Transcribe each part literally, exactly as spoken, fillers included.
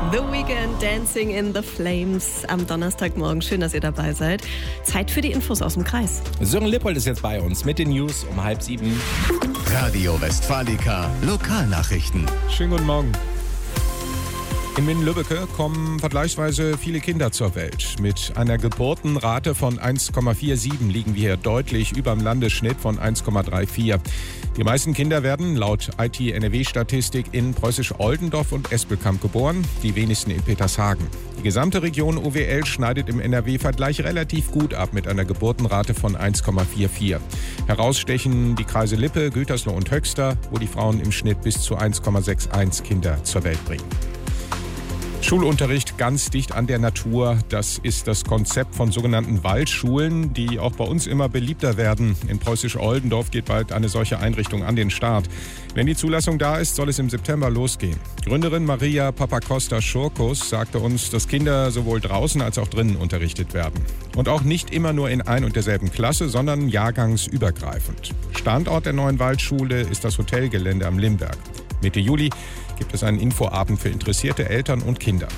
The Weeknd, Dancing in the Flames am Donnerstagmorgen. Schön, dass ihr dabei seid. Zeit für die Infos aus dem Kreis. Sören Lippold ist jetzt bei uns mit den News um halb sieben. Radio Westfalica Lokalnachrichten. Schönen guten Morgen. In Minden-Lübbecke kommen vergleichsweise viele Kinder zur Welt. Mit einer Geburtenrate von eins Komma siebenundvierzig liegen wir hier deutlich über dem Landesschnitt von eins Komma vierunddreißig. Die meisten Kinder werden laut I T N R W-Statistik in Preußisch-Oldendorf und Espelkamp geboren, die wenigsten in Petershagen. Die gesamte Region O W L schneidet im N R W-Vergleich relativ gut ab mit einer Geburtenrate von eins Komma vierundvierzig. Herausstechen die Kreise Lippe, Gütersloh und Höxter, wo die Frauen im Schnitt bis zu eins Komma einundsechzig Kinder zur Welt bringen. Schulunterricht ganz dicht an der Natur, das ist das Konzept von sogenannten Waldschulen, die auch bei uns immer beliebter werden. In Preußisch-Oldendorf geht bald eine solche Einrichtung an den Start. Wenn die Zulassung da ist, soll es im September losgehen. Gründerin Maria Papacosta-Schurkus sagte uns, dass Kinder sowohl draußen als auch drinnen unterrichtet werden. Und auch nicht immer nur in ein und derselben Klasse, sondern jahrgangsübergreifend. Standort der neuen Waldschule ist das Hotelgelände am Limberg. Mitte Juli gibt es einen Infoabend für interessierte Eltern und Kinder.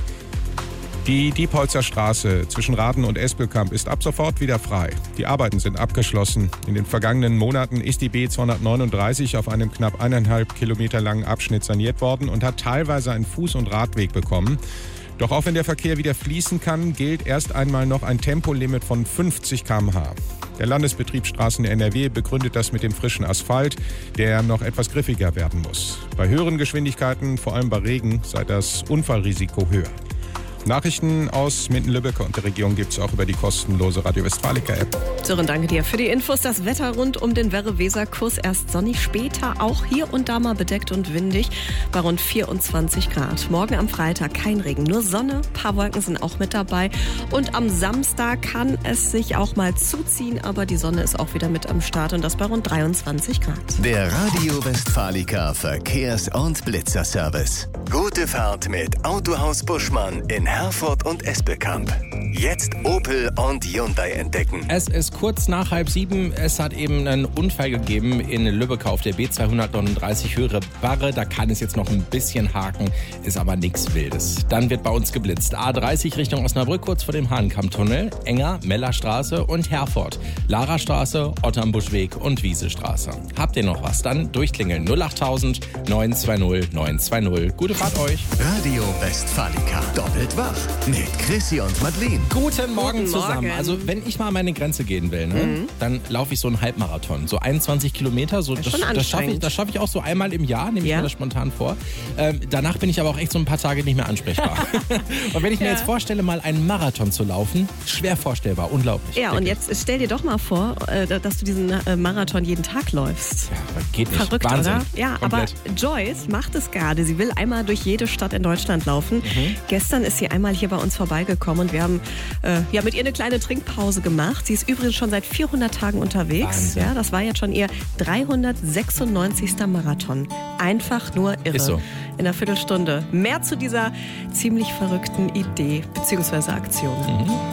Die Diepholzer Straße zwischen Raden und Espelkamp ist ab sofort wieder frei. Die Arbeiten sind abgeschlossen. In den vergangenen Monaten ist die B zweihundertneununddreißig auf einem knapp eineinhalb Kilometer langen Abschnitt saniert worden und hat teilweise einen Fuß- und Radweg bekommen. Doch auch wenn der Verkehr wieder fließen kann, gilt erst einmal noch ein Tempolimit von fünfzig Kilometer pro Stunde. Der Landesbetrieb Straßen N R W begründet das mit dem frischen Asphalt, der noch etwas griffiger werden muss. Bei höheren Geschwindigkeiten, vor allem bei Regen, sei das Unfallrisiko höher. Nachrichten aus Minden-Lübbecke und der Region gibt es auch über die kostenlose Radio Westfalica-App. Sören, danke dir für die Infos. Das Wetter rund um den Werre-Weser-Kurs erst sonnig, später auch hier und da mal bedeckt und windig bei rund vierundzwanzig Grad. Morgen am Freitag kein Regen, nur Sonne, paar Wolken sind auch mit dabei. Und am Samstag kann es sich auch mal zuziehen, aber die Sonne ist auch wieder mit am Start und das bei rund dreiundzwanzig Grad. Der Radio Westfalica Verkehrs- und Blitzerservice. Gute Fahrt mit Autohaus Buschmann in Herford und Espelkamp. Jetzt Opel und Hyundai entdecken. Es ist kurz nach halb sieben. Es hat eben einen Unfall gegeben in Lübbecke auf der B zweihundertneununddreißig Höhere Barre. Da kann es jetzt noch ein bisschen haken, ist aber nichts Wildes. Dann wird bei uns geblitzt. A dreißig Richtung Osnabrück, kurz vor dem Hahnkammtunnel. Enger, Mellerstraße und Herford. Larastraße, Otternbuschweg und Wiesestraße. Habt ihr noch was? Dann durchklingeln null achttausend neun zwei null neun zwei null. Gute Fahrt euch. Radio Westfalica. Doppelt wach. Mit Chrissy und Madeleine. Guten Morgen Guten zusammen. Morgen. Also wenn ich mal an meine Grenze gehen will, ne, mhm. dann laufe ich so einen Halbmarathon. So einundzwanzig Kilometer. So, das schon das schaffe ich, das schaff ich auch so einmal im Jahr, nehme ich ja. mir das spontan vor. Ähm, danach bin ich aber auch echt so ein paar Tage nicht mehr ansprechbar. Und wenn ich mir ja. jetzt vorstelle, mal einen Marathon zu laufen, schwer vorstellbar, unglaublich. Ja, wirklich. und jetzt stell dir doch mal vor, dass du diesen Marathon jeden Tag läufst. Ja, geht nicht. Verrückt, Wahnsinn. oder? Ja, Komplett. aber Joyce macht es gerade. Sie will einmal durch jede Stadt in Deutschland laufen. Mhm. Gestern ist sie einmal hier bei uns vorbeigekommen und wir haben äh, ja, mit ihr eine kleine Trinkpause gemacht. Sie ist übrigens schon seit vierhundert Tagen unterwegs. Ja, das war jetzt schon ihr dreihundertsechsundneunzigster Marathon. Einfach nur irre. Ist so. In einer Viertelstunde. Mehr zu dieser ziemlich verrückten Idee bzw. Aktion. Mhm.